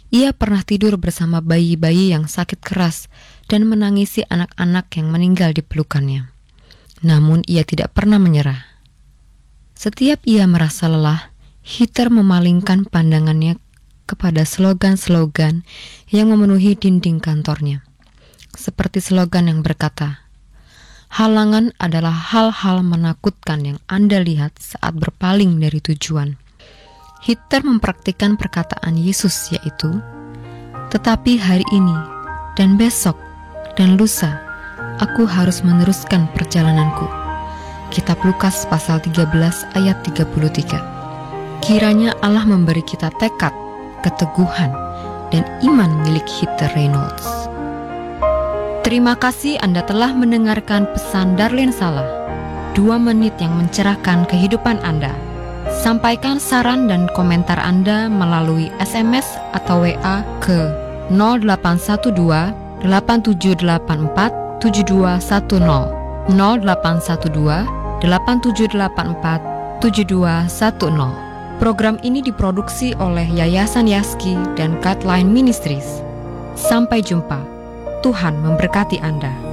Ia pernah tidur bersama bayi-bayi yang sakit keras dan menangisi anak-anak yang meninggal di pelukannya. Namun ia tidak pernah menyerah. Setiap ia merasa lelah, Hitler memalingkan pandangannya kepada slogan-slogan yang memenuhi dinding kantornya. Seperti slogan yang berkata, "Halangan adalah hal-hal menakutkan yang Anda lihat saat berpaling dari tujuan." Hitler mempraktikkan perkataan Yesus, yaitu, "Tetapi hari ini dan besok dan lusa, aku harus meneruskan perjalananku." Kitab Lukas pasal 13 ayat 33. Kiranya Allah memberi kita tekad, keteguhan, dan iman milik Hitler Reynolds. Terima kasih Anda telah mendengarkan pesan Darlene Salah, 2 menit yang mencerahkan kehidupan Anda. Sampaikan saran dan komentar Anda melalui SMS atau WA ke 0812 8784 7210 0812 8784 7210. Program ini diproduksi oleh Yayasan Yaski dan Guideline Ministries. Sampai jumpa. Tuhan memberkati Anda.